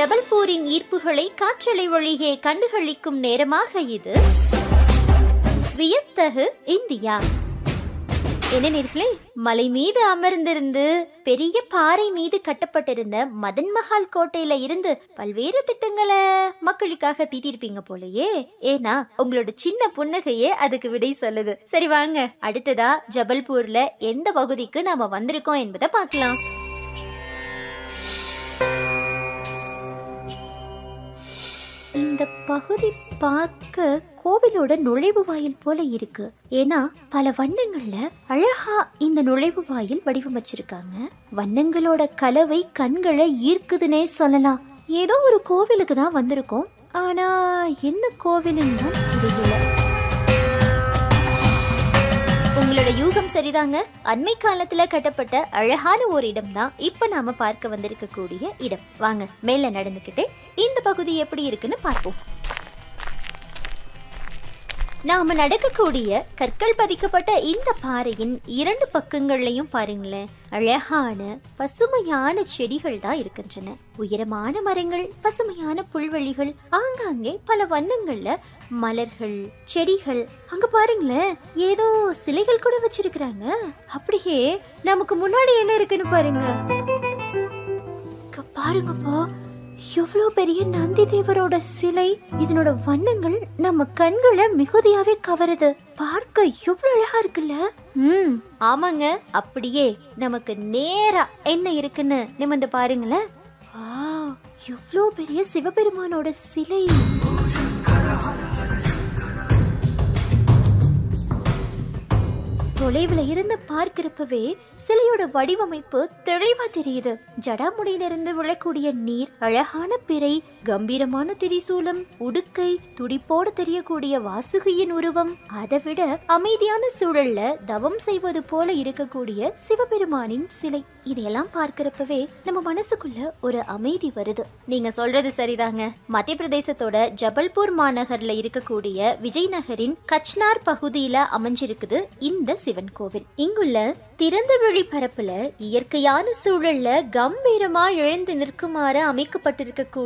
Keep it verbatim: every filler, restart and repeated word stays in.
ஜபல்பூரின் ஈர்ப்புகளை காற்றலை வழியே கண்டுகளிக்கும் நேரமாக இது. வியத்தகு இந்தியா. என்ன நேர்களே, மலை மீது அமர்ந்திருந்து பெரிய பாறை மீது கட்டப்பட்டிருந்த மதன் மஹால் கோட்டையில இருந்து பல்வேறு திட்டங்களை மக்களுக்காக தீட்டிருப்பீங்க போலயே. ஏன்னா உங்களோட சின்ன புன்னகையே அதுக்கு விடை சொல்லுது. சரி வாங்க, அடுத்ததா ஜபல்பூர்ல எந்த பகுதிக்கு நாம வந்திருக்கோம் என்பதை பார்க்கலாம். இந்த பகுதி பார்க்க கோவிலோட நுழைவு வாயில் போல இருக்கு. ஏன்னா பல வண்ணங்கள்ல அழகா இந்த நுழைவு வாயில் வடிவமைச்சிருக்காங்க. வண்ணங்களோட கலவை கண்களை ஈர்க்குதுன்னே சொல்லலாம். ஏதோ ஒரு கோவிலுக்கு தான் வந்திருக்கோம், ஆனா என்ன கோவிலுன்னு தான் தெரியல. உங்களோட யூகம் சரிதாங்க. அண்மை காலத்துல கட்டப்பட்ட அழகான ஒரு இடம் தான் இப்ப நாம பார்க்க வந்திருக்க கூடிய இடம். வாங்க மேல நடந்துகிட்டே இந்த பகுதி எப்படி இருக்குன்னு பார்ப்போம். நாம நடக்கக்கூடிய கற்கள் பதிக்கப்பட்ட இந்த பாறையின் இரண்டு பக்கங்கள்லயும் பாருங்களேன், அழகான பசுமையான செடிகள் தான் இருக்கின்றன. உயரமான மரங்கள், பசுமையான புல்வெளிகள், ஆங்காங்கே பல வண்ணங்கள்ல மலர்கள், செடிகள். அங்க பாருங்களேன், ஏதோ சிலைகள் கூட வச்சிருக்கிறாங்க. அப்படியே நமக்கு முன்னாடி என்ன இருக்குன்னு பாருங்க. பாருங்கப்பா, எவ்வளவு பெரிய நந்தி தேவரோட சிலை. இதனோட வண்ணங்கள் நம்ம கண்களை மிகுதியாவே கவருது. பார்க்க எவ்வளவு அழகா இருக்குல்ல. ம் ஆமாங்க, அப்படியே நமக்கு நேரா என்ன இருக்குன்னு நிமிர்ந்து பாருங்களேன். எவ்வளவு பெரிய சிவபெருமானோட சிலை. தொலைவுல இருந்து பார்க்கிறப்பவே சிலையோட வடிவமைப்பு தெளிவா தெரியுது. ஜடாமுடியிலிருந்து விழக்கூடிய நீர், அழகான பிறை, கம்பீரமான திரிசூலம், உடுக்கை, துடிப்போடு தெரியக்கூடிய வாசுகியின் உருவம், அதை விட அமைதியான சூழல்ல தவம் செய்வது போல இருக்கக்கூடிய சிவபெருமானின் சிலை. இதையெல்லாம் பார்க்கிறப்பவே நம்ம மனசுக்குள்ள ஒரு அமைதி வருது. நீங்க சொல்றது சரிதாங்க. மத்திய பிரதேசத்தோட ஜபல்பூர் மாநகர்ல இருக்கக்கூடிய விஜய்நகரின் கச்னார் பகுதியில அமைஞ்சிருக்குது இந்த சிவன் கோவில். இங்குள்ள திறந்த வெளி பரப்புல இயற்கையான சூழல்ல கம்பீரமா எழுந்து நிற்குமாறு அமைக்கப்பட்டிருக்க